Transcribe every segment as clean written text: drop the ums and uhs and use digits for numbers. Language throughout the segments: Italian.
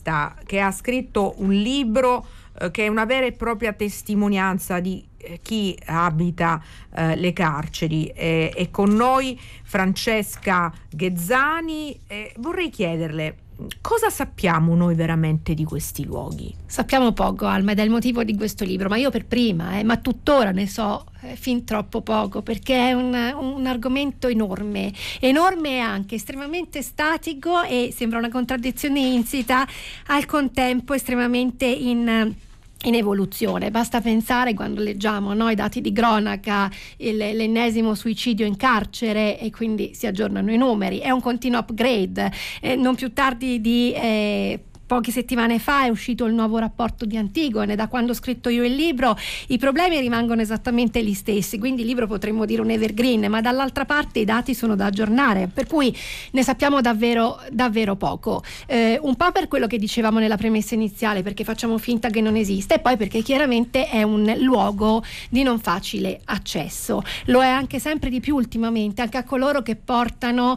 giornalista che ha scritto un libro che è una vera e propria testimonianza di chi abita le carceri. È con noi Francesca Ghezzani. Vorrei chiederle: cosa sappiamo noi veramente di questi luoghi? Sappiamo poco, Alma, ed è il motivo di questo libro, ma io per prima, ma tuttora ne so fin troppo poco, perché è un argomento enorme e anche estremamente statico, e sembra una contraddizione insita, al contempo estremamente in evoluzione. Basta pensare, quando leggiamo i dati di cronaca, l'ennesimo suicidio in carcere, e quindi si aggiornano i numeri, è un continuo upgrade. Non più tardi di poche settimane fa è uscito il nuovo rapporto di Antigone. Da quando ho scritto io il libro i problemi rimangono esattamente gli stessi, quindi il libro potremmo dire un evergreen, ma dall'altra parte i dati sono da aggiornare, per cui ne sappiamo davvero poco, un po' per quello che dicevamo nella premessa iniziale, perché facciamo finta che non esiste, e poi perché chiaramente è un luogo di non facile accesso. Lo è anche sempre di più ultimamente, anche a coloro che portano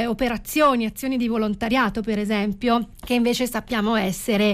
azioni di volontariato, per esempio, che invece sappiamo essere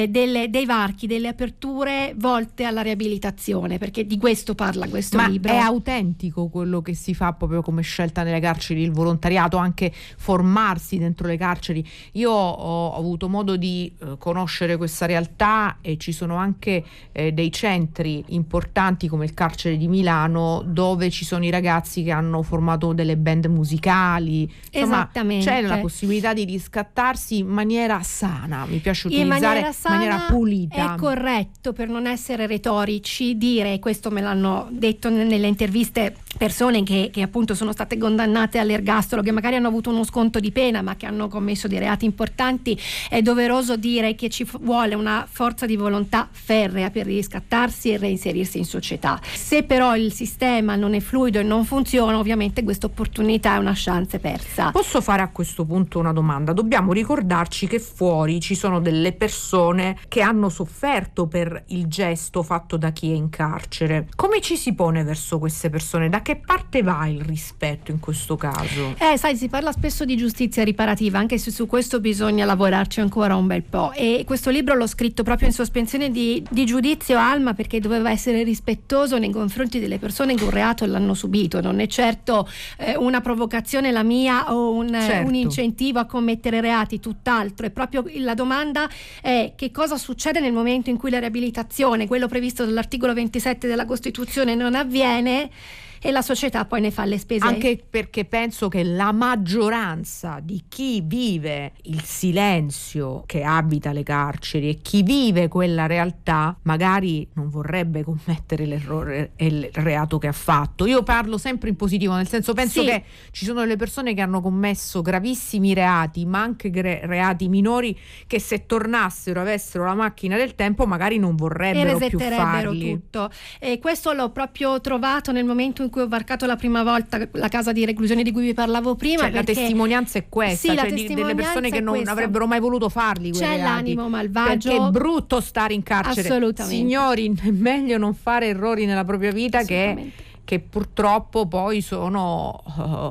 dei varchi, delle aperture volte alla riabilitazione, perché di questo parla questo libro. Ma è autentico quello che si fa proprio come scelta nelle carceri, il volontariato, anche formarsi dentro le carceri? Io ho avuto modo di conoscere questa realtà, e ci sono anche dei centri importanti come il carcere di Milano, dove ci sono i ragazzi che hanno formato delle band musicali. Insomma, esattamente, c'è la possibilità di riscattarsi in maniera sana. Mi piace utilizzare in maniera pulita. È corretto, per non essere retorici, dire, questo me l'hanno detto nelle interviste persone che appunto sono state condannate all'ergastolo, che magari hanno avuto uno sconto di pena ma che hanno commesso dei reati importanti. È doveroso dire che ci vuole una forza di volontà ferrea per riscattarsi e reinserirsi in società. Se però il sistema non è fluido e non funziona, ovviamente questa opportunità è una chance persa. Posso fare a questo punto una domanda? Dobbiamo ricordarci che fuori ci sono delle persone che hanno sofferto per il gesto fatto da chi è in carcere. Come ci si pone verso queste persone? Da che parte va il rispetto in questo caso? Sai, si parla spesso di giustizia riparativa, anche se su questo bisogna lavorarci ancora un bel po', e questo libro l'ho scritto proprio in sospensione di giudizio, Alma, perché doveva essere rispettoso nei confronti delle persone che un reato l'hanno subito. Non è certo una provocazione la mia o un incentivo a commettere reati, tutt'altro. È proprio la domanda è: che cosa succede nel momento in cui la riabilitazione, quello previsto dall'articolo 27 della Costituzione, non avviene, e la società poi ne fa le spese. Anche perché penso che la maggioranza di chi vive il silenzio che abita le carceri e chi vive quella realtà magari non vorrebbe commettere l'errore e il reato che ha fatto. Io parlo sempre in positivo, nel senso, penso che ci sono delle persone che hanno commesso gravissimi reati, ma anche reati minori, che se tornassero, avessero la macchina del tempo, magari non vorrebbero più farli. Tutto. E questo l'ho proprio trovato nel momento in cui ho varcato la prima volta la casa di reclusione di cui vi parlavo prima. La testimonianza è questa, delle persone che non avrebbero mai voluto farli quei reati. C'è l'animo malvagio, perché è brutto stare in carcere. Assolutamente. Signori, è meglio non fare errori nella propria vita, che purtroppo poi sono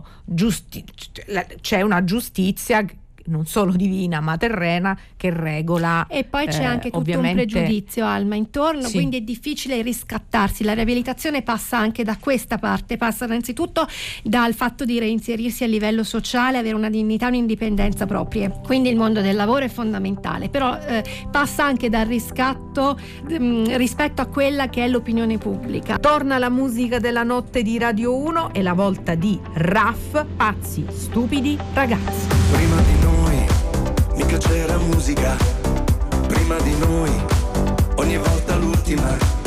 c'è una giustizia non solo divina ma terrena che regola, e poi c'è anche tutto un pregiudizio, Alma, intorno, quindi è difficile riscattarsi. La riabilitazione passa anche da questa parte, passa innanzitutto dal fatto di reinserirsi a livello sociale, avere una dignità, un'indipendenza proprie, quindi il mondo del lavoro è fondamentale, però passa anche dal riscatto rispetto a quella che è l'opinione pubblica. Torna la musica della notte di Radio 1 e la volta di RAF, Pazzi Stupidi Ragazzi. Prima di noi mica c'era musica, prima di noi ogni volta l'ultima